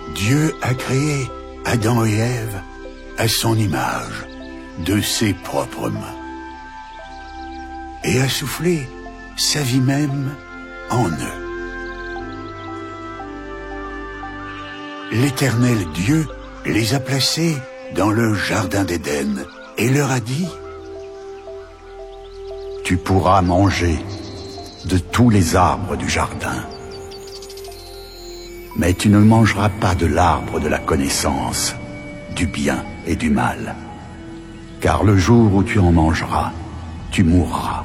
Dieu a créé Adam et Ève à son image, de ses propres mains, et a soufflé sa vie même en eux. L'Éternel Dieu les a placés dans le jardin d'Éden et leur a dit: tu pourras manger de tous les arbres du jardin, mais tu ne mangeras pas de l'arbre de la connaissance du bien et du mal, car le jour où tu en mangeras, tu mourras.